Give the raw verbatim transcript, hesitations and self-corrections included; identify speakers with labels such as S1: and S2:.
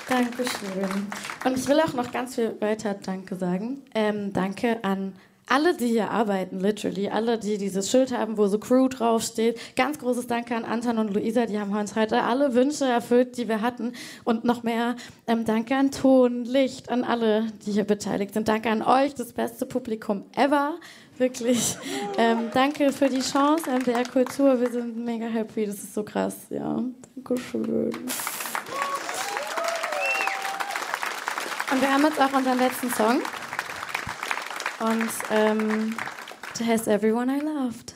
S1: Dankeschön. Und ich will auch noch ganz viel weiter Danke sagen. Ähm, danke an alle, die hier arbeiten, literally. Alle, die dieses Schild haben, wo so Crew draufsteht. Ganz großes Danke an Anton und Luisa, die haben uns heute alle Wünsche erfüllt, die wir hatten. Und noch mehr ähm, Danke an Ton, Licht, an alle, die hier beteiligt sind. Danke an euch, das beste Publikum ever. Wirklich. Ähm, danke für die Chance, M D R Kultur. Wir sind mega happy, das ist so krass. Ja, Dankeschön. Und wir haben jetzt auch unseren letzten Song. Und ähm, der heißt Everyone I Loved.